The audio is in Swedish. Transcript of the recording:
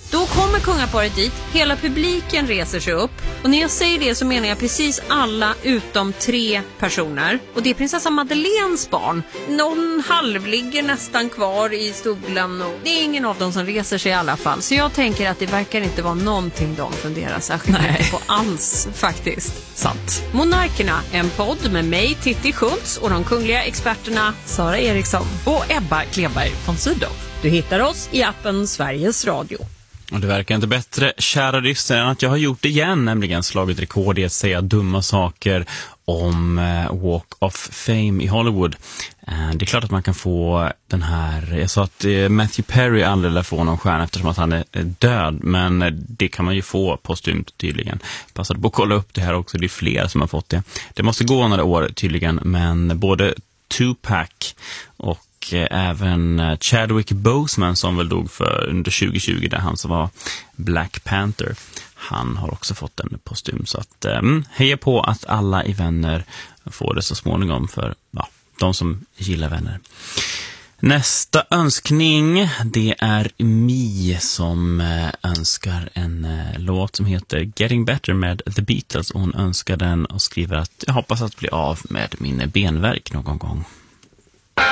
Då kommer kungaparet dit, hela publiken reser sig upp. Och när jag säger det så menar jag precis alla utom 3 personer. Och det är prinsessa Madeleines barn. Någon halvligger nästan kvar i stolen och det är ingen av dem som reser sig i alla fall. Så jag tänker att det verkar inte vara någonting de funderar särskilt mycket på alls faktiskt. Sant. Monarkerna, en podd med mig, Titti Schultz, och de kungliga experterna Sara Eriksson Och Ebba Kleberg von Sydow. Du hittar oss i appen Sveriges Radio. Och det verkar inte bättre, kära lyssnare, än att jag har gjort det igen, nämligen slagit rekord i att säga dumma saker om Walk of Fame i Hollywood. Det är klart att man kan få den här, jag sa att Matthew Perry aldrig lär få någon stjärna eftersom att han är död, men det kan man ju få postumt tydligen. Passade på att kolla upp det här också, det är fler som har fått det. Det måste gå några år tydligen, men både Tupac och även Chadwick Boseman, som väl dog under 2020, där han som var Black Panther, han har också fått en postum. Så att heja på att alla i Vänner får det så småningom, för de som gillar Vänner. Nästa önskning, det är Mi som önskar en låt som heter Getting Better med The Beatles, och hon önskar den och skriver att jag hoppas att bli av med min benvärk någon gång.